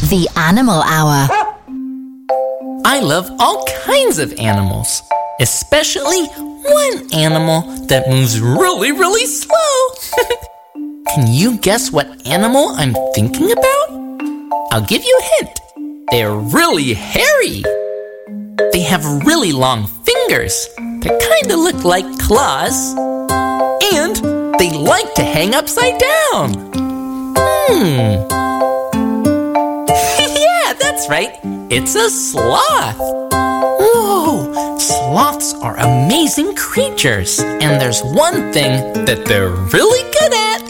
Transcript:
The Animal Hour. I love all kinds of animals, especially one animal that moves really, really slow. Can you guess what animal I'm thinking about? I'll give you a hint. They're really hairy. They have really long fingers that kind of look like claws. And they like to hang upside down. Yeah, that's right. It's a sloth. Whoa, sloths are amazing creatures. And there's one thing that they're really good at.